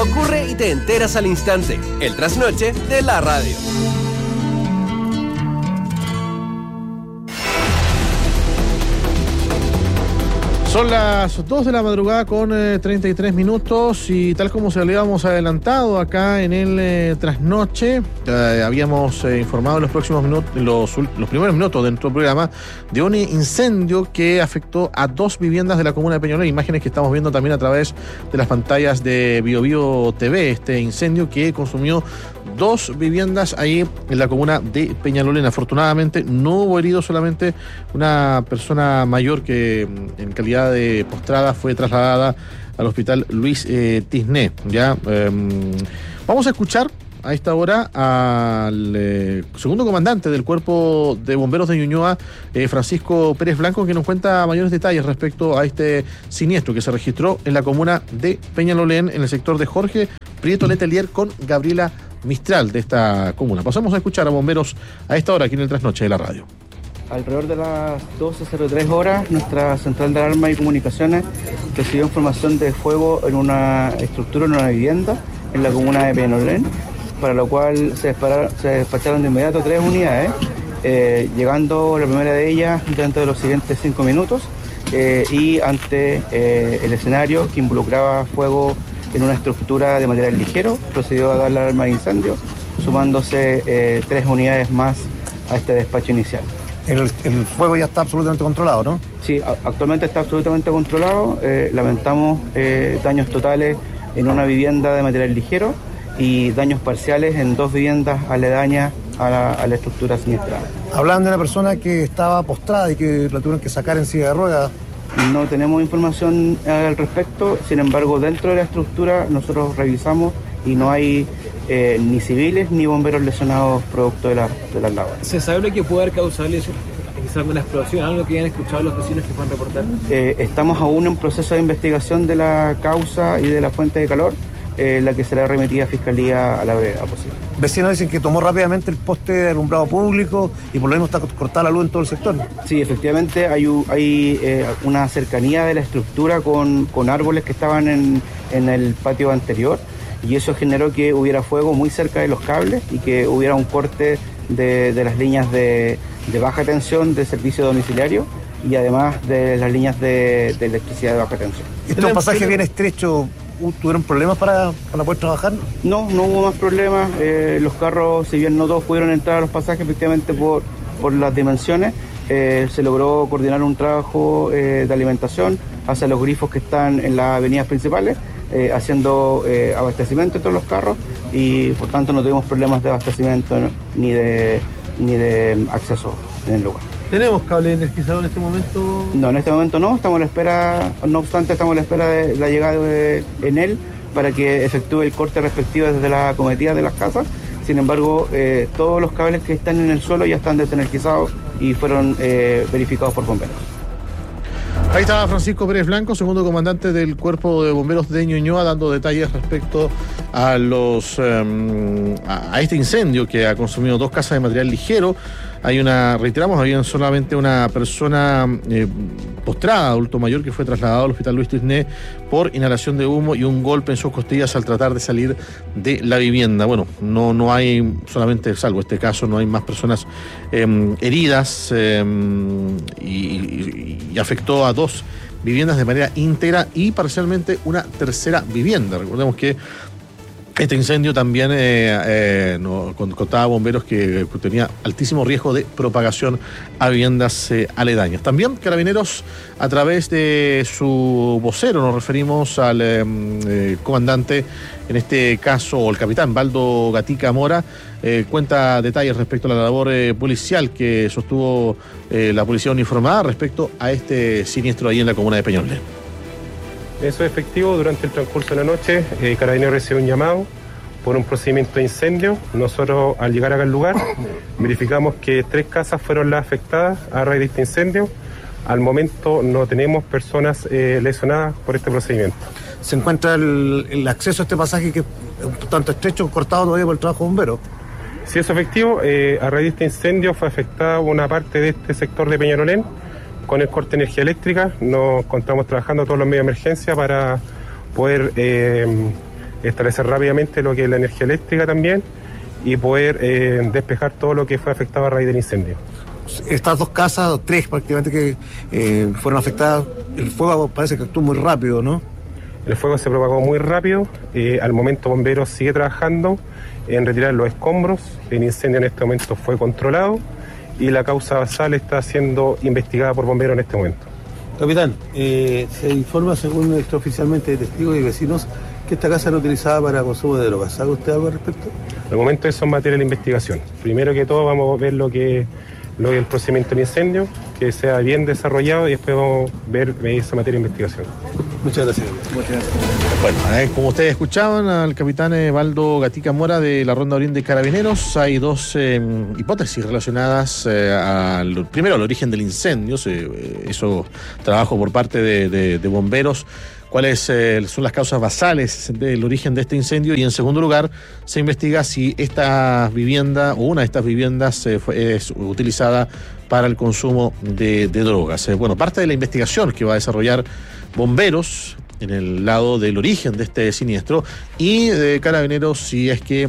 ocurre y te enteras al instante. El trasnoche de la radio. Son las 2 de la madrugada con 33 minutos y tal como se lo habíamos adelantado acá en el trasnoche, habíamos informado en los próximos minutos, los primeros minutos de nuestro programa, de un incendio que afectó a 2 viviendas de la comuna de Peñalolén, imágenes que estamos viendo también a través de las pantallas de BioBio TV, este incendio que consumió 2 viviendas ahí en la comuna de Peñalolén. Afortunadamente no hubo heridos, solamente una persona mayor que en calidad de postrada fue trasladada al hospital Luis Tisné. Vamos a escuchar a esta hora al segundo comandante del Cuerpo de Bomberos de Ñuñoa, Francisco Pérez Blanco, que nos cuenta mayores detalles respecto a este siniestro que se registró en la comuna de Peñalolén, en el sector de Jorge Prieto Letelier con Gabriela Mistral de esta comuna. Pasamos a escuchar a bomberos a esta hora aquí en el trasnoche de la radio. Alrededor de las 12:03 horas, nuestra central de alarma y comunicaciones recibió información de fuego en una estructura, en una vivienda en la comuna de Peñalolén, para lo cual se despacharon de inmediato 3 unidades, llegando la primera de ellas dentro de los siguientes 5 minutos y ante el escenario que involucraba fuego en una estructura de material ligero, procedió a dar la alarma de incendio, sumándose 3 unidades más a este despacho inicial. El fuego ya está absolutamente controlado, ¿no? Sí, actualmente está absolutamente controlado. Lamentamos daños totales en una vivienda de material ligero y daños parciales en 2 viviendas aledañas a la estructura siniestrada. Hablaban de una persona que estaba postrada y que la tuvieron que sacar en silla de ruedas. No tenemos información al respecto, sin embargo, dentro de la estructura nosotros revisamos y no hay ni civiles ni bomberos lesionados producto de las labores. ¿Se sabe lo que puede haber causado eso? ¿Quizás alguna explosión, algo que hayan escuchado los vecinos que puedan reportar? Estamos aún en proceso de investigación de la causa y de la fuente de calor, la que será remitida a Fiscalía a la brevedad posible. Vecinos dicen que tomó rápidamente el poste de alumbrado público y por lo menos está cortada la luz en todo el sector. Sí, efectivamente hay una cercanía de la estructura con árboles que estaban en el patio anterior, y eso generó que hubiera fuego muy cerca de los cables y que hubiera un corte de las líneas de baja tensión de servicio domiciliario y además de las líneas de electricidad de baja tensión. ¿Estos pasajes bien estrechos tuvieron problemas para poder trabajar? No hubo más problemas. Los carros, si bien no todos pudieron entrar a los pasajes, efectivamente por las dimensiones, se logró coordinar un trabajo de alimentación hacia los grifos que están en las avenidas principales, haciendo abastecimiento de todos los carros, y por tanto no tuvimos problemas de abastecimiento, ¿no? ni de acceso en el lugar. ¿Tenemos cable energizador en este momento? No, en este momento no, estamos a la espera, no obstante estamos a la espera de la llegada de Enel para que efectúe el corte respectivo desde la cometida de las casas. Sin embargo, todos los cables que están en el suelo ya están desenergizados y fueron verificados por bomberos. Ahí estaba Francisco Pérez Blanco, segundo comandante del Cuerpo de Bomberos de Ñuñoa, dando detalles respecto a a este incendio que ha consumido 2 casas de material ligero. Había solamente una persona postrada, adulto mayor, que fue trasladado al hospital Luis Tisné por inhalación de humo y un golpe en sus costillas al tratar de salir de la vivienda. Bueno, no hay, solamente salvo este caso, no hay más personas heridas y afectó a 2 viviendas de manera íntegra y parcialmente una tercera vivienda. Recordemos que este incendio también contaba bomberos que tenía altísimo riesgo de propagación a viviendas aledañas. También Carabineros, a través de su vocero, nos referimos al comandante, en este caso, o el capitán Baldo Gatica Mora, cuenta detalles respecto a la labor policial que sostuvo la policía uniformada respecto a este siniestro ahí en la comuna de Peñalolén. Eso es efectivo. Durante el transcurso de la noche, Carabineros recibió un llamado por un procedimiento de incendio. Nosotros, al llegar acá al lugar, verificamos que 3 casas fueron las afectadas a raíz de este incendio. Al momento no tenemos personas lesionadas por este procedimiento. ¿Se encuentra el acceso a este pasaje que es un tanto estrecho, cortado todavía por el trabajo de bomberos? Sí, eso es efectivo. A raíz de este incendio fue afectada una parte de este sector de Peñalolén con el corte de energía eléctrica. Nos encontramos trabajando todos los medios de emergencia para poder establecer rápidamente lo que es la energía eléctrica también y poder despejar todo lo que fue afectado a raíz del incendio. Estas 2 casas, o 3 prácticamente, que fueron afectadas, el fuego parece que actuó muy rápido, ¿no? El fuego se propagó muy rápido, al momento Bomberos sigue trabajando en retirar los escombros, el incendio en este momento fue controlado y la causa basal está siendo investigada por Bomberos en este momento. Capitán, se informa según extraoficialmente de testigos y vecinos que esta casa era utilizada para consumo de drogas. ¿Sabe usted algo al respecto? Al momento eso es materia de investigación. Primero que todo vamos a ver lo que es el procedimiento del incendio, que sea bien desarrollado y después vamos a ver esa materia de investigación. Muchas gracias. Bueno, como ustedes escuchaban al capitán Valdo Gatica Mora de la Ronda Oriente de Carabineros, hay 2 hipótesis relacionadas primero al origen del incendio, eso trabajo por parte de bomberos, cuáles son las causas basales del origen de este incendio, y en segundo lugar se investiga si esta vivienda o una de estas viviendas es utilizada para el consumo de drogas. Bueno, parte de la investigación que va a desarrollar Bomberos en el lado del origen de este siniestro y de Carabineros si es que